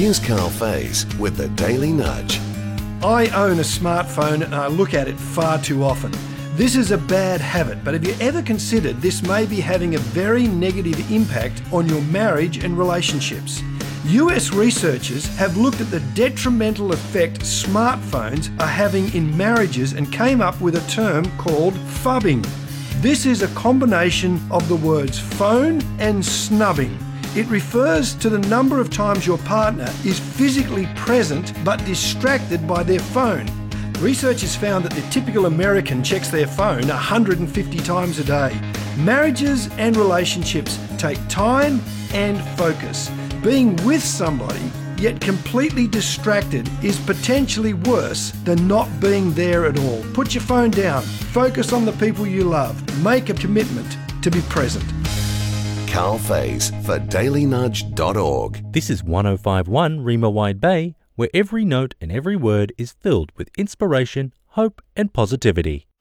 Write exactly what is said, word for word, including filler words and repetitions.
Here's Carl Faze with the Daily Nudge. I own a smartphone and I look at it far too often. This is a bad habit, but have you ever considered this may be having a very negative impact on your marriage and relationships? U S researchers have looked at the detrimental effect smartphones are having in marriages and came up with a term called phubbing. This is a combination of the words phone and snubbing. It refers to the number of times your partner is physically present but distracted by their phone. Researchers found that the typical American checks their phone one hundred fifty times a day. Marriages and relationships take time and focus. Being with somebody yet completely distracted is potentially worse than not being there at all. Put your phone down. Focus on the people you love. Make a commitment to be present. Carl Faze for daily nudge dot org. This is one oh five point one Rima Wide Bay, where every note and every word is filled with inspiration, hope and positivity.